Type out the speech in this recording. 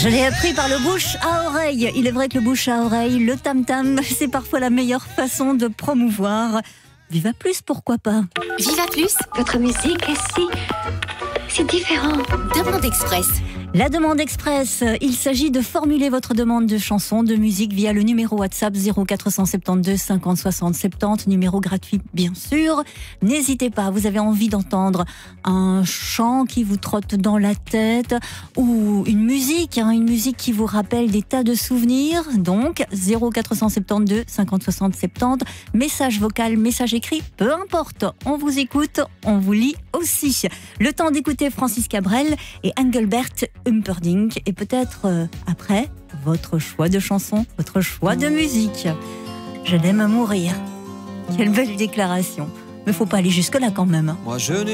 Je l'ai appris par le bouche à oreille. Il est vrai que le bouche à oreille, le tam-tam, c'est parfois la meilleure façon de promouvoir Viva Plus, pourquoi pas. Viva Plus, Votre musique est si différente. demande express. La demande express, il s'agit de formuler votre demande de chanson, de musique via le numéro WhatsApp 0472 50 60 70, numéro gratuit bien sûr. N'hésitez pas, vous avez envie d'entendre un chant qui vous trotte dans la tête ou une musique qui vous rappelle des tas de souvenirs. Donc 0472 50 60 70, message vocal, message écrit, peu importe, on vous écoute, on vous lit aussi. Le temps d'écouter Francis Cabrel et Engelbert Humperdinck et peut-être après votre choix de chanson, votre choix de musique. Je l'aime à mourir. Quelle belle déclaration. Mais faut pas aller jusque là quand même. Moi je n'ai